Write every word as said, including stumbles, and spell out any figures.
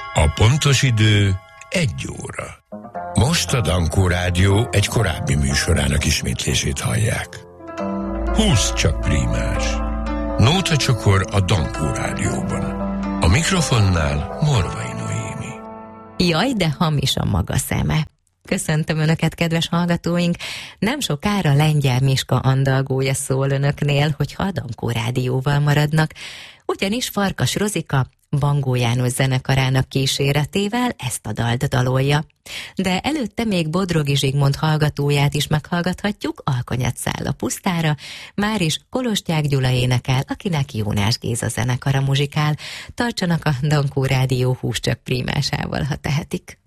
A pontos idő egy óra. Most a Dankó Rádió egy korábbi műsorának ismétlését hallják. Húsz csak prímás. Nóta csokor a Dankó Rádióban. A mikrofonnál Morvai Noémi. Jaj, de hamis a maga szeme. Köszöntöm Önöket, kedves hallgatóink! Nem sokára Lengyel Miska andalgója szól Önöknél, hogyha a Dankó Rádióval maradnak, ugyanis Farkas Rozika Bangó János zenekarának kíséretével ezt a dalt dalolja. De előtte még Bodrogi Zsigmond hallgatóját is meghallgathatjuk, Alkonyat száll a pusztára, már is Kolostyák Gyula énekel, akinek Jónás Géza zenekara muzsikál. Tartsanak a Dankó Rádió húsz csak prímásával, ha tehetik.